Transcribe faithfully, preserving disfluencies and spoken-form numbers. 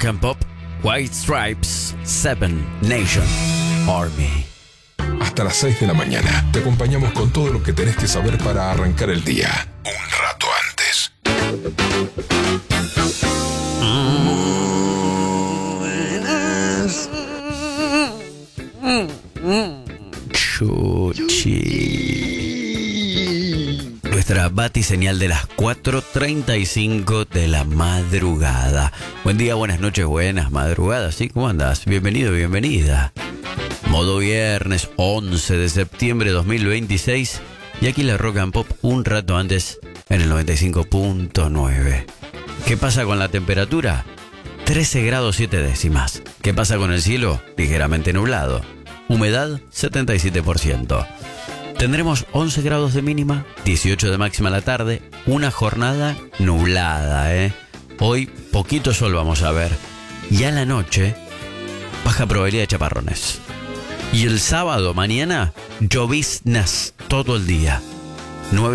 Rock and Pop, White Stripes, Seven Nation Army. Hasta las seis de la mañana te acompañamos con todo lo que tenés que saber para arrancar el día. Un rato antes. Chuchi. Nuestra batiseñal de las cuatro treinta y cinco de la madrugada. Buen día, buenas noches, buenas madrugadas. ¿Sí? ¿Cómo andas? Bienvenido, bienvenida. Modo viernes, once de septiembre de dos mil veintiséis. Y aquí la Rock and Pop un rato antes en el noventa y cinco punto nueve. ¿Qué pasa con la temperatura? trece grados siete décimas. ¿Qué pasa con el cielo? Ligeramente nublado. Humedad, setenta y siete por ciento. Tendremos once grados de mínima, dieciocho de máxima a la tarde. Una jornada nublada, ¿eh? Hoy poquito sol vamos a ver. Y a la noche, baja probabilidad de chaparrones. Y el sábado, mañana, lloviznas todo el día.